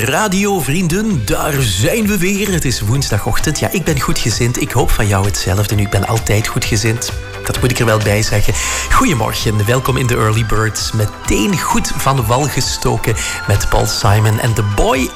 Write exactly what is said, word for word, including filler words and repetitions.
radiovrienden, daar zijn we weer. Het is woensdagochtend. Ja, ik ben goedgezind. Ik hoop van jou hetzelfde. Nu, ik ben altijd goedgezind. Dat moet ik er wel bij zeggen. Goedemorgen, welkom in de Early Birds. Meteen goed van wal gestoken met Paul Simon en The Boy